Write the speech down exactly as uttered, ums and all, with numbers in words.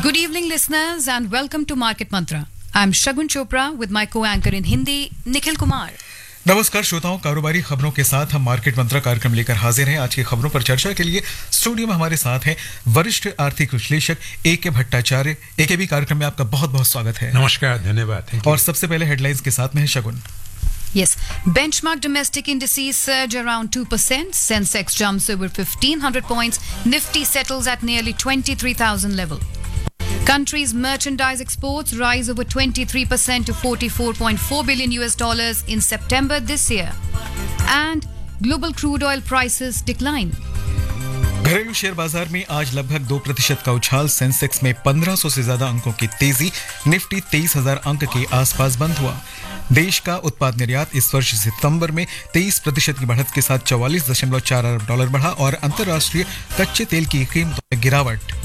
Good evening, listeners, and welcome to Market Mantra. I'm Shagun Chopra with my co-anchor in Hindi, Nikhil Kumar. नमस्कार श्रोताओं, कारोबारी खबरों के साथ हम मार्केट मंत्रा कार्यक्रम लेकर हाजिर हैं। आज की खबरों पर चर्चा के लिए स्टूडियो में हमारे साथ हैं वरिष्ठ आर्थिक विश्लेषक ए के भट्टाचार्य। ए के भी कार्यक्रम में आपका बहुत बहुत स्वागत है। नमस्कार, धन्यवाद। और सबसे पहले हेडलाइंस के साथ में है शगुन। Yes, benchmark domestic indices surge around two percent. Sensex jumps over fifteen hundred points. Nifty settles at nearly twenty-three thousand level. Country's merchandise exports rise over twenty-three percent to forty-four point four billion U S dollars in September this year. And global crude oil prices decline. घरेलू share बाजार में आज लगभग दो प्रतिशत का उछाल। Sensex में पंद्रह सौ से ज्यादा अंकों की तेजी। निफ्टी तेईस हजार अंक के आसपास बंद हुआ। देश का उत्पाद निर्यात इस वर्ष सितंबर में तेईस प्रतिशत की बढ़त के साथ चौवालीस दशमलव चार अरब डॉलर बढ़ा और अंतर्राष्ट्रीय कच्चे तेल की कीमतों में गिरावट।